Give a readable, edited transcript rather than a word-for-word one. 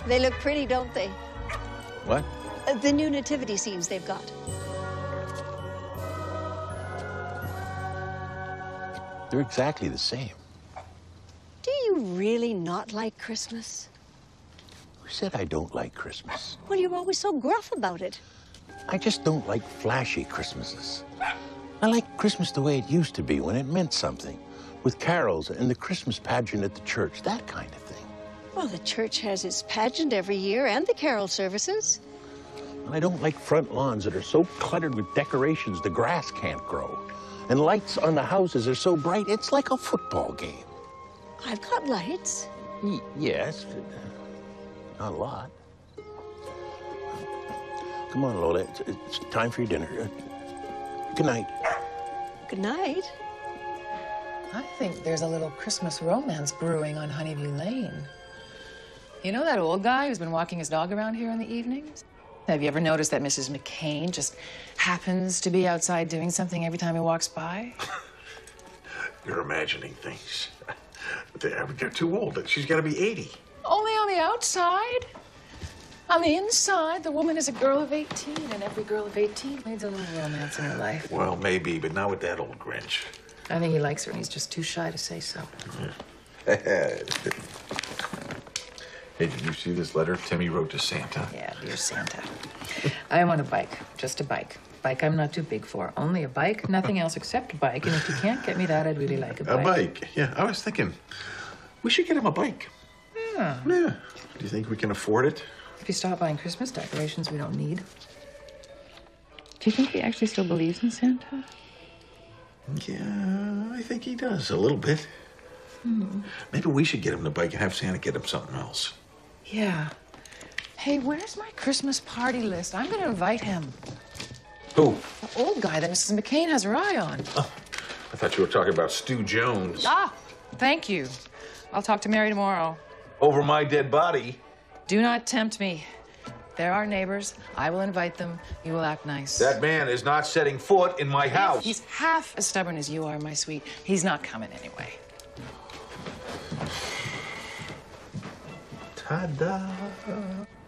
They look pretty, don't they? What? The new nativity scenes they've got. They're exactly the same. Do you really not like Christmas? Who said I don't like Christmas? Well, you're always so gruff about it. I just don't like flashy Christmases. I like Christmas the way it used to be, when it meant something, with carols and the Christmas pageant at the church, that kind of thing. Well, the church has its pageant every year and the carol services. And I don't like front lawns that are so cluttered with decorations the grass can't grow. And lights on the houses are so bright, it's like a football game. I've got lights. Yes, but not a lot. Come on, Lola, it's time for your dinner. Good night. Good night. I think there's a little Christmas romance brewing on Honeybee Lane. You know that old guy who's been walking his dog around here in the evenings? Have you ever noticed that Mrs. McCain just happens to be outside doing something every time he walks by? You're imagining things. They're too old. She's got to be 80. Only on the outside. On the inside, the woman is a girl of 18, and every girl of 18 needs a little romance in her life. Well, maybe, but not with that old Grinch. I think he likes her, and he's just too shy to say so. Hey, did you see this letter Timmy wrote to Santa? Yeah, dear Santa. I want a bike, just a bike. Bike I'm not too big for. Only a bike, nothing else except a bike. And if you can't get me that, I'd really like a bike. A bike? Yeah, I was thinking we should get him a bike. Yeah. Yeah. Do you think we can afford it? If you stop buying Christmas decorations we don't need. Do you think he actually still believes in Santa? Yeah, I think he does, a little bit. Maybe we should get him the bike and have Santa get him something else. Yeah. Hey, where's my Christmas party list? I'm going to invite him. Who? The old guy that Mrs. McCain has her eye on. Oh, I thought you were talking about Stu Jones. Ah, thank you. I'll talk to Mary tomorrow. Over my dead body? Do not tempt me. They're our neighbors. I will invite them. You will act nice. That man is not setting foot in my house. He's half as stubborn as you are, my sweet. He's not coming anyway. Ta-da.